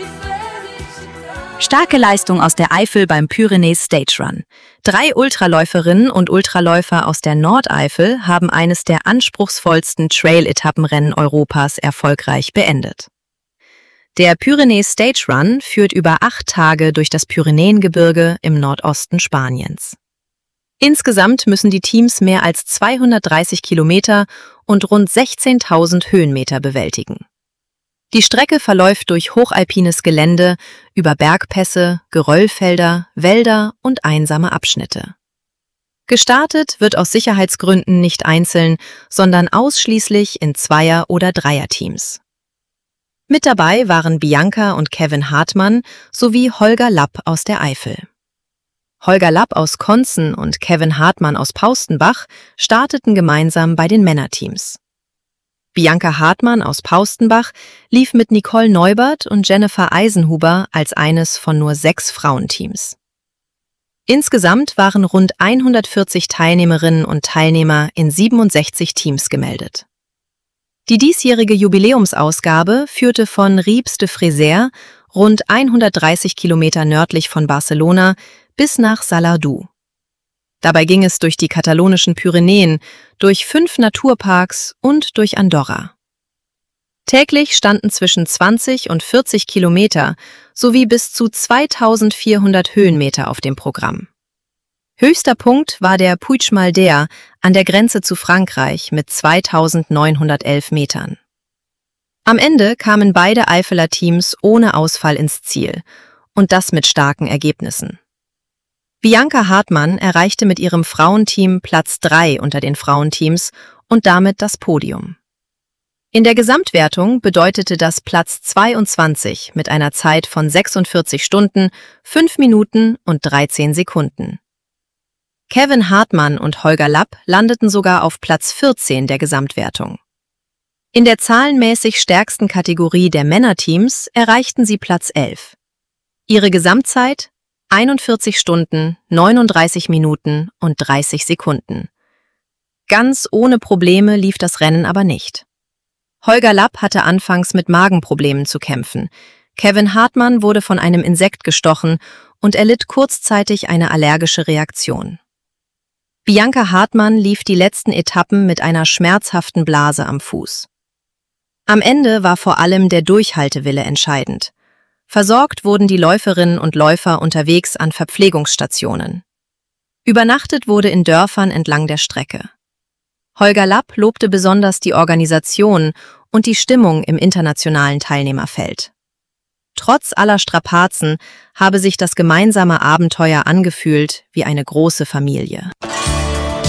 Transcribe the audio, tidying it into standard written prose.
Starke Leistung aus der Eifel beim Pyrenees Stage Run. 3 Ultraläuferinnen und Ultraläufer aus der Nordeifel haben eines der anspruchsvollsten Trail-Etappenrennen Europas erfolgreich beendet. Der Pyrenees Stage Run führt über 8 Tage durch das Pyrenäengebirge im Nordosten Spaniens. Insgesamt müssen die Teams mehr als 230 Kilometer und rund 16.000 Höhenmeter bewältigen. Die Strecke verläuft durch hochalpines Gelände, über Bergpässe, Geröllfelder, Wälder und einsame Abschnitte. Gestartet wird aus Sicherheitsgründen nicht einzeln, sondern ausschließlich in Zweier- oder Dreierteams. Mit dabei waren Bianca und Kevin Hartmann sowie Holger Lapp aus der Eifel. Holger Lapp aus Konzen und Kevin Hartmann aus Paustenbach starteten gemeinsam bei den Männerteams. Bianca Hartmann aus Paustenbach lief mit Nicole Neubert und Jennifer Eisenhuber als eines von nur 6 Frauenteams. Insgesamt waren rund 140 Teilnehmerinnen und Teilnehmer in 67 Teams gemeldet. Die diesjährige Jubiläumsausgabe führte von Ribes de Frézers, rund 130 Kilometer nördlich von Barcelona, bis nach Salardú. Dabei ging es durch die katalonischen Pyrenäen, durch 5 Naturparks und durch Andorra. Täglich standen zwischen 20 und 40 Kilometer sowie bis zu 2400 Höhenmeter auf dem Programm. Höchster Punkt war der Puig Malder an der Grenze zu Frankreich mit 2911 Metern. Am Ende kamen beide Eifeler Teams ohne Ausfall ins Ziel und das mit starken Ergebnissen. Bianca Hartmann erreichte mit ihrem Frauenteam Platz 3 unter den Frauenteams und damit das Podium. In der Gesamtwertung bedeutete das Platz 22 mit einer Zeit von 46 Stunden, 5 Minuten und 13 Sekunden. Kevin Hartmann und Holger Lapp landeten sogar auf Platz 14 der Gesamtwertung. In der zahlenmäßig stärksten Kategorie der Männerteams erreichten sie Platz 11. Ihre Gesamtzeit 41 Stunden, 39 Minuten und 30 Sekunden. Ganz ohne Probleme lief das Rennen aber nicht. Holger Lapp hatte anfangs mit Magenproblemen zu kämpfen. Kevin Hartmann wurde von einem Insekt gestochen und erlitt kurzzeitig eine allergische Reaktion. Bianca Hartmann lief die letzten Etappen mit einer schmerzhaften Blase am Fuß. Am Ende war vor allem der Durchhaltewille entscheidend. Versorgt wurden die Läuferinnen und Läufer unterwegs an Verpflegungsstationen. Übernachtet wurde in Dörfern entlang der Strecke. Holger Lapp lobte besonders die Organisation und die Stimmung im internationalen Teilnehmerfeld. Trotz aller Strapazen habe sich das gemeinsame Abenteuer angefühlt wie eine große Familie.